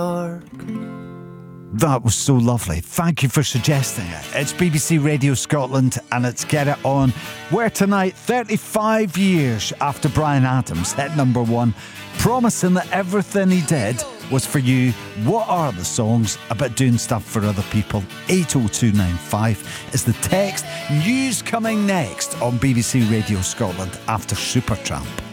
That was so lovely. Thank you for suggesting it. It's BBC Radio Scotland and it's Get It On, where tonight, 35 years after Bryan Adams hit number one, promising that everything he did was for you. What are the songs about doing stuff for other people? 80295 is the text. News coming next on BBC Radio Scotland after Supertramp.